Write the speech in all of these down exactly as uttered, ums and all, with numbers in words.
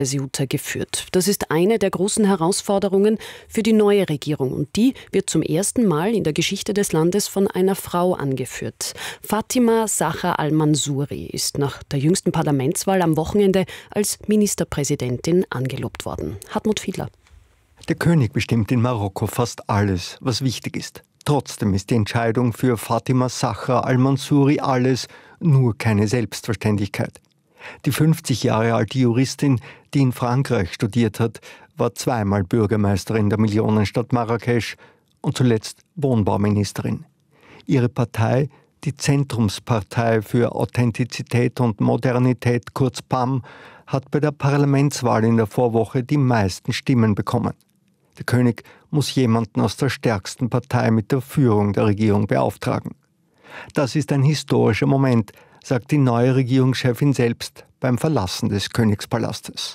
Ceuta geführt. Das ist eine der großen Herausforderungen für die neue Regierung. Und die wird zum ersten Mal in der Geschichte des Landes von einer Frau angeführt. Fatima Zaha al-Mansouri ist nach der jüngsten Parlamentswahl am Wochenende als Ministerpräsidentin angelobt worden. Hartmut Fiedler. Der König bestimmt in Marokko fast alles, was wichtig ist. Trotzdem ist die Entscheidung für Fatima Zaha al-Mansouri alles, nur keine Selbstverständlichkeit. Die fünfzig Jahre alte Juristin, die in Frankreich studiert hat, war zweimal Bürgermeisterin der Millionenstadt Marrakesch und zuletzt Wohnbauministerin. Ihre Partei, die Zentrumspartei für Authentizität und Modernität, kurz P A M, hat bei der Parlamentswahl in der Vorwoche die meisten Stimmen bekommen. Der König muss jemanden aus der stärksten Partei mit der Führung der Regierung beauftragen. Das ist ein historischer Moment, sagt die neue Regierungschefin selbst beim Verlassen des Königspalastes.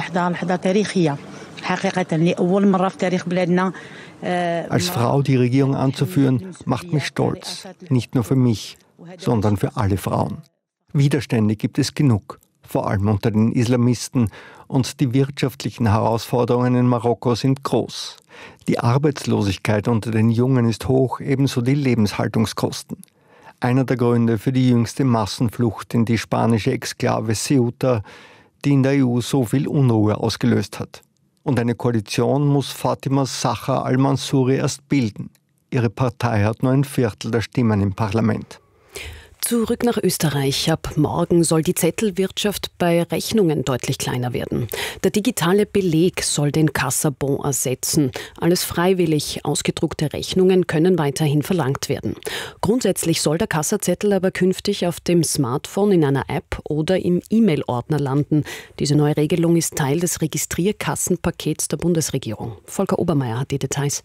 Als Frau die Regierung anzuführen, macht mich stolz. Nicht nur für mich, sondern für alle Frauen. Widerstände gibt es genug, vor allem unter den Islamisten, und die wirtschaftlichen Herausforderungen in Marokko sind groß. Die Arbeitslosigkeit unter den Jungen ist hoch, ebenso die Lebenshaltungskosten. Einer der Gründe für die jüngste Massenflucht in die spanische Exklave Ceuta, die in der E U so viel Unruhe ausgelöst hat. Und eine Koalition muss Fatima Zaha al-Mansouri erst bilden. Ihre Partei hat nur ein Viertel der Stimmen im Parlament. Zurück nach Österreich. Ab morgen soll die Zettelwirtschaft bei Rechnungen deutlich kleiner werden. Der digitale Beleg soll den Kassabon ersetzen. Alles freiwillig. Ausgedruckte Rechnungen können weiterhin verlangt werden. Grundsätzlich soll der Kassazettel aber künftig auf dem Smartphone in einer App oder im E-Mail-Ordner landen. Diese neue Regelung ist Teil des Registrierkassenpakets der Bundesregierung. Volker Obermeier hat die Details.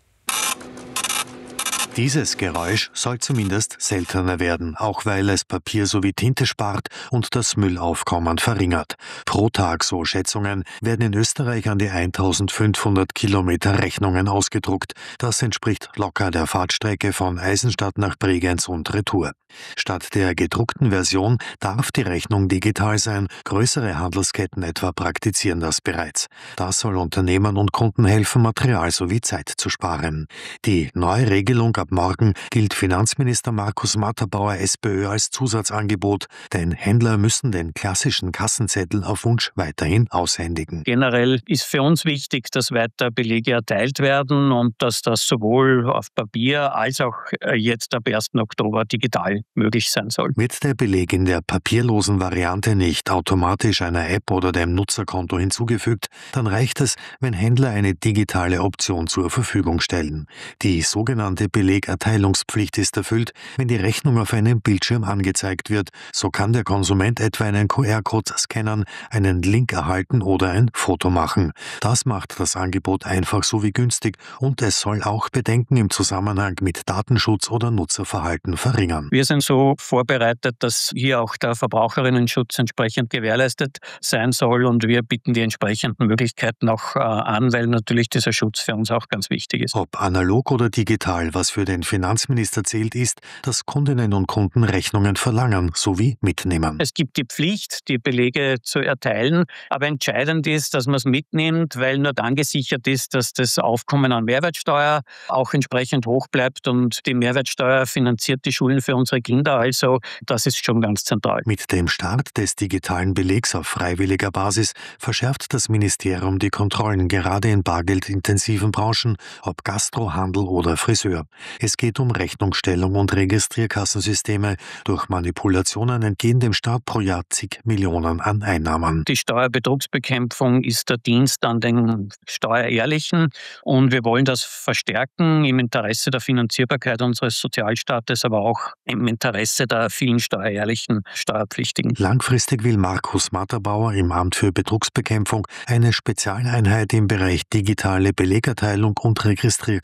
Dieses Geräusch soll zumindest seltener werden, auch weil es Papier sowie Tinte spart und das Müllaufkommen verringert. Pro Tag, so Schätzungen, werden in Österreich an die eintausendfünfhundert Kilometer Rechnungen ausgedruckt. Das entspricht locker der Fahrtstrecke von Eisenstadt nach Bregenz und Retour. Statt der gedruckten Version darf die Rechnung digital sein. Größere Handelsketten etwa praktizieren das bereits. Das soll Unternehmen und Kunden helfen, Material sowie Zeit zu sparen. Die neue Regelung ab morgen gilt Finanzminister Markus Matterbauer SPÖ als Zusatzangebot, denn Händler müssen den klassischen Kassenzettel auf Wunsch weiterhin aushändigen. Generell ist für uns wichtig, dass weiter Belege erteilt werden und dass das sowohl auf Papier als auch jetzt ab ersten Oktober digital möglich sein soll. Wird der Beleg in der papierlosen Variante nicht automatisch einer App oder dem Nutzerkonto hinzugefügt, dann reicht es, wenn Händler eine digitale Option zur Verfügung stellen. Die sogenannte Belegerteilungspflicht ist erfüllt, wenn die Rechnung auf einem Bildschirm angezeigt wird. So kann der Konsument etwa einen Q R-Code scannen, einen Link erhalten oder ein Foto machen. Das macht das Angebot einfach sowie günstig und es soll auch Bedenken im Zusammenhang mit Datenschutz oder Nutzerverhalten verringern. Wir sind so vorbereitet, dass hier auch der Verbraucherinnenschutz entsprechend gewährleistet sein soll und wir bieten die entsprechenden Möglichkeiten auch äh, an, weil natürlich dieser Schutz für uns auch ganz wichtig ist. Ob analog oder digital, was für den Finanzminister zählt, ist, dass Kundinnen und Kunden Rechnungen verlangen sowie mitnehmen. Es gibt die Pflicht, die Belege zu erteilen, aber entscheidend ist, dass man es mitnimmt, weil nur dann gesichert ist, dass das Aufkommen an Mehrwertsteuer auch entsprechend hoch bleibt und die Mehrwertsteuer finanziert die Schulen für unsere Kinder, also das ist schon ganz zentral. Mit dem Start des digitalen Belegs auf freiwilliger Basis verschärft das Ministerium die Kontrollen, gerade in bargeldintensiven Branchen, ob Gastro, Handel oder Friseur. Es geht um Rechnungsstellung und Registrierkassensysteme. Durch Manipulationen entgehen dem Staat pro Jahr zig Millionen an Einnahmen. Die Steuerbetrugsbekämpfung ist der Dienst an den Steuerehrlichen und wir wollen das verstärken im Interesse der Finanzierbarkeit unseres Sozialstaates, aber auch im Interesse der vielen steuerehrlichen Steuerpflichtigen. Langfristig will Markus Matterbauer im Amt für Betrugsbekämpfung eine Spezialeinheit im Bereich digitale Belegerteilung und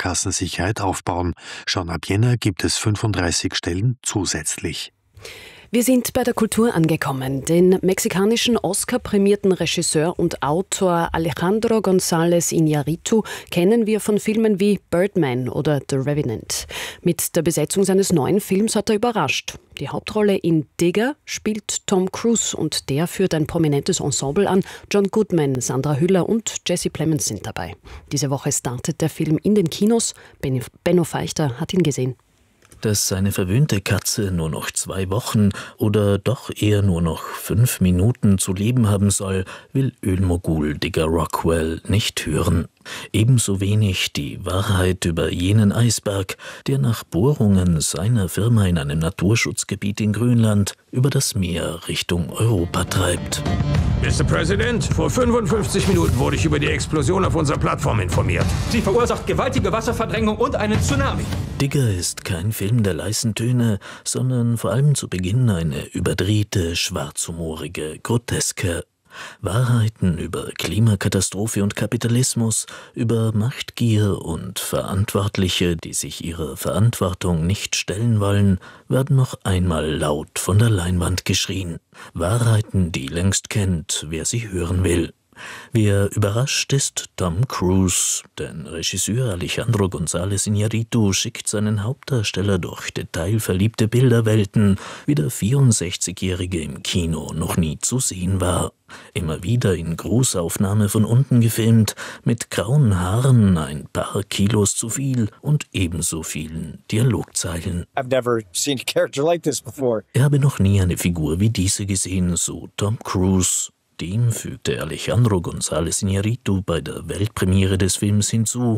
Registrierkassensicherheit aufbauen. Schon ab Jänner gibt es fünfunddreißig Stellen zusätzlich. Wir sind bei der Kultur angekommen. Den mexikanischen Oscar-prämierten Regisseur und Autor Alejandro González Iñárritu kennen wir von Filmen wie Birdman oder The Revenant. Mit der Besetzung seines neuen Films hat er überrascht. Die Hauptrolle in Digger spielt Tom Cruise und der führt ein prominentes Ensemble an. John Goodman, Sandra Hüller und Jesse Plemons sind dabei. Diese Woche startet der Film in den Kinos. Benno Feichter hat ihn gesehen. Dass seine verwöhnte Katze nur noch zwei Wochen oder doch eher nur noch fünf Minuten zu leben haben soll, will Ölmogul Digger Rockwell nicht hören. Ebenso wenig die Wahrheit über jenen Eisberg, der nach Bohrungen seiner Firma in einem Naturschutzgebiet in Grönland über das Meer Richtung Europa treibt. Mister President, vor fünfundfünfzig Minuten wurde ich über die Explosion auf unserer Plattform informiert. Sie verursacht gewaltige Wasserverdrängung und einen Tsunami. Digger ist kein Film der leisen Töne, sondern vor allem zu Beginn eine überdrehte, schwarzhumorige Groteske. Wahrheiten über Klimakatastrophe und Kapitalismus, über Machtgier und Verantwortliche, die sich ihrer Verantwortung nicht stellen wollen, werden noch einmal laut von der Leinwand geschrien. Wahrheiten, die längst kennt, wer sie hören will. Wer überrascht ist Tom Cruise, denn Regisseur Alejandro González Iñárritu schickt seinen Hauptdarsteller durch detailverliebte Bilderwelten, wie der vierundsechzigjährige im Kino noch nie zu sehen war. Immer wieder in Großaufnahme von unten gefilmt, mit grauen Haaren, ein paar Kilos zu viel und ebenso vielen Dialogzeilen. I've never seen a character like this before. Er habe noch nie eine Figur wie diese gesehen, so Tom Cruise. Dem fügte Alejandro González Iñárritu bei der Weltpremiere des Films hinzu.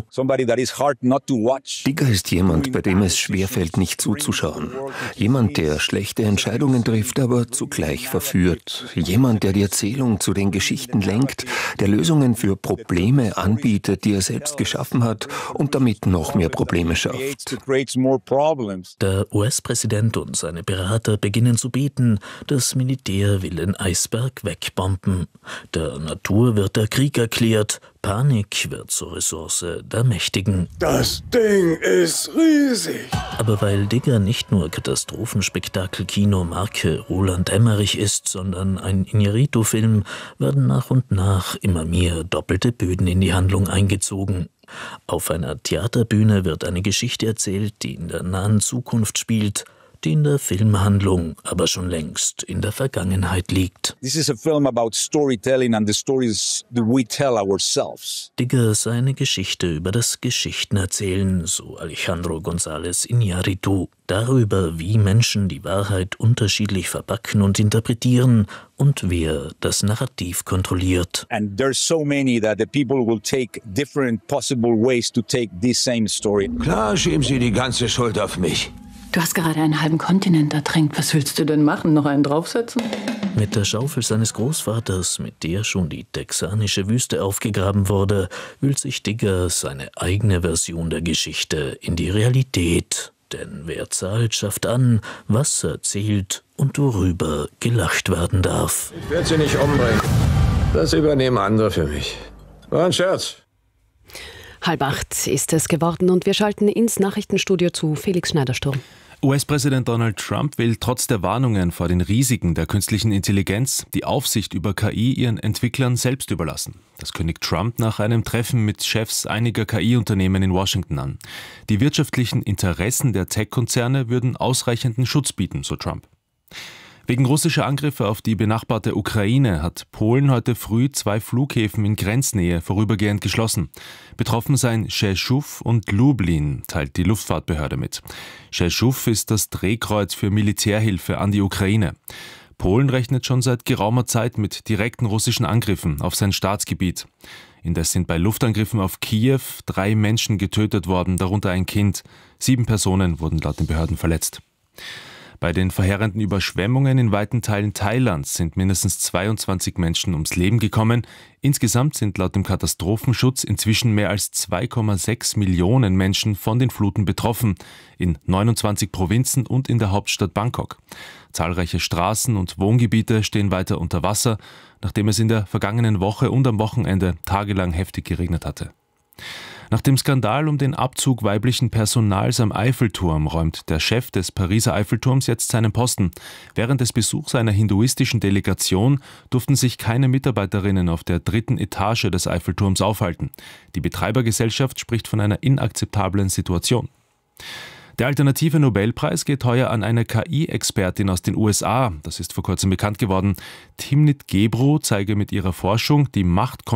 Digger ist jemand, bei dem es schwerfällt, nicht zuzuschauen. Jemand, der schlechte Entscheidungen trifft, aber zugleich verführt. Jemand, der die Erzählung zu den Geschichten lenkt, der Lösungen für Probleme anbietet, die er selbst geschaffen hat und damit noch mehr Probleme schafft. Der U S-Präsident und seine Berater beginnen zu beten, das Militär will den Eisberg wegbomben. Der Natur wird der Krieg erklärt, Panik wird zur Ressource der Mächtigen. Das Ding ist riesig. Aber weil Digger nicht nur Katastrophenspektakel-Kino Marke Roland Emmerich ist, sondern ein Iñárritu-Film, werden nach und nach immer mehr doppelte Böden in die Handlung eingezogen. Auf einer Theaterbühne wird eine Geschichte erzählt, die in der nahen Zukunft spielt, die in der Filmhandlung aber schon längst in der Vergangenheit liegt. This is a film about storytelling and the stories that we tell ourselves. Digger sei eine Geschichte über das Geschichtenerzählen, so Alejandro González Iñárritu, darüber, wie Menschen die Wahrheit unterschiedlich verpacken und interpretieren und wer das Narrativ kontrolliert. And there's so many that the people will take different possible ways to take this same story. Klar schieben Sie die ganze Schuld auf mich. Du hast gerade einen halben Kontinent ertränkt. Was willst du denn machen? Noch einen draufsetzen? Mit der Schaufel seines Großvaters, mit der schon die texanische Wüste aufgegraben wurde, wühlt sich Digger seine eigene Version der Geschichte in die Realität. Denn wer zahlt, schafft an, was erzählt und worüber gelacht werden darf. Ich werde Sie nicht umbringen. Das übernehmen andere für mich. War ein Scherz. Halb acht ist es geworden und wir schalten ins Nachrichtenstudio zu Felix Schneidersturm. U S-Präsident Donald Trump will trotz der Warnungen vor den Risiken der künstlichen Intelligenz die Aufsicht über K I ihren Entwicklern selbst überlassen. Das kündigt Trump nach einem Treffen mit Chefs einiger K I-Unternehmen in Washington an. Die wirtschaftlichen Interessen der Tech-Konzerne würden ausreichenden Schutz bieten, so Trump. Wegen russischer Angriffe auf die benachbarte Ukraine hat Polen heute früh zwei Flughäfen in Grenznähe vorübergehend geschlossen. Betroffen seien Rzeszów und Lublin, teilt die Luftfahrtbehörde mit. Rzeszów ist das Drehkreuz für Militärhilfe an die Ukraine. Polen rechnet schon seit geraumer Zeit mit direkten russischen Angriffen auf sein Staatsgebiet. Indes sind bei Luftangriffen auf Kiew drei Menschen getötet worden, darunter ein Kind. Sieben Personen wurden laut den Behörden verletzt. Bei den verheerenden Überschwemmungen in weiten Teilen Thailands sind mindestens zweiundzwanzig Menschen ums Leben gekommen. Insgesamt sind laut dem Katastrophenschutz inzwischen mehr als zwei Komma sechs Millionen Menschen von den Fluten betroffen, in neunundzwanzig Provinzen und in der Hauptstadt Bangkok. Zahlreiche Straßen und Wohngebiete stehen weiter unter Wasser, nachdem es in der vergangenen Woche und am Wochenende tagelang heftig geregnet hatte. Nach dem Skandal um den Abzug weiblichen Personals am Eiffelturm räumt der Chef des Pariser Eiffelturms jetzt seinen Posten. Während des Besuchs einer hinduistischen Delegation durften sich keine Mitarbeiterinnen auf der dritten Etage des Eiffelturms aufhalten. Die Betreibergesellschaft spricht von einer inakzeptablen Situation. Der alternative Nobelpreis geht heuer an eine K I-Expertin aus den U S A. Das ist vor kurzem bekannt geworden. Timnit Gebru zeige mit ihrer Forschung die Macht